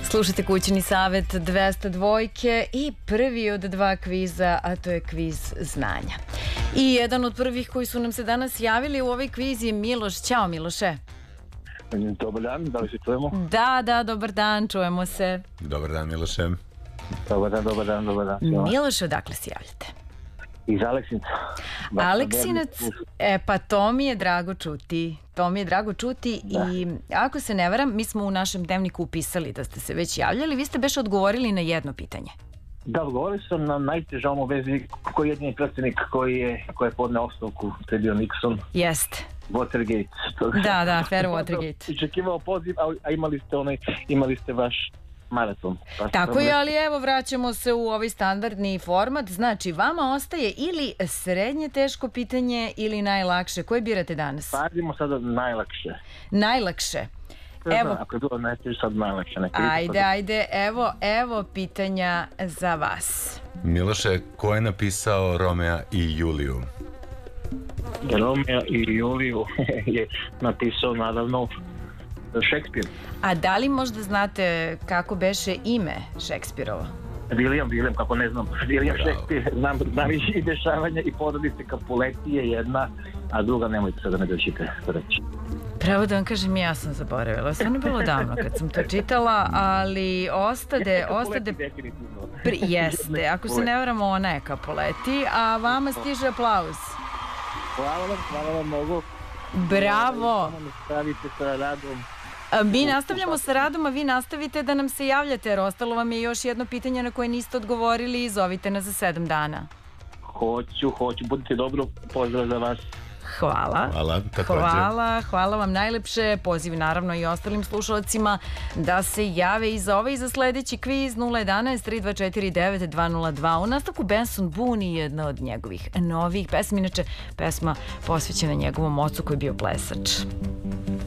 Slušajte Kućni savet 202 i prvi od dva kviza, a to je kviz znanja. I jedan od prvih koji su nam se danas javili u ovaj kviz je Miloš. Ćao Miloše. Dobar dan, da li se čujemo? Da, dobar dan, čujemo se. Dobar dan Miloše. Dobar dan. Miloš, odakle se javljate? Iz Aleksinaca. Aleksinac, pa to mi je drago čuti. I ako se ne varam, mi smo u našem dnevniku upisali da ste se već javljali, vi ste beš odgovorili na jedno pitanje. Da, odgovorili sam na najtežom u vezi koji je jedini predsjednik koji je podneo ostavku, to je bio Nixon. Jeste. Watergate. Da, afera Watergate. Iščekivao poziv, a imali ste vaš maraton. Tako je, ali evo vraćamo se u ovaj standardni format. Znači, vama ostaje ili srednje teško pitanje ili najlakše. Koje birate danas? Pazimo sada najlakše. Najlakše. Evo. Ako je bilo najteže, sad najlakše. Ajde, evo pitanja za vas. Miloše, ko je napisao Romea i Juliju? Romea i Juliju je napisao, naravno, Šekspir. A da li možda znate kako beše ime Šekspirovo? William, kako ne znam. William Šekspir, znam i dešavanja i porodice Capuleti je jedna, a druga nemojte sada me doćite reći. Pravo da vam kažem, ja sam zaboravila. Stvarno je bilo davno kad sam to čitala, ali ostade... Jeste, ako se ne varamo, ona je Capuleti, a vama stiže aplauz. Hvala vam mnogo. Bravo. Stavite sa radom. Mi nastavljamo sa radom, a vi nastavite da nam se javljate, jer ostalo vam je još jedno pitanje na koje niste odgovorili i zovite nas za 7 dana. Hoću, budite dobro, pozdrav za vas. Hvala vam najlepše. Poziv naravno i ostalim slušalcima da se jave i za ovaj i za sledeći kviz 011-324-9202. U nastavku Benson Boone i jedna od njegovih novih pesmi, inače pesma posvećena njegovom ocu koji je bio plesač.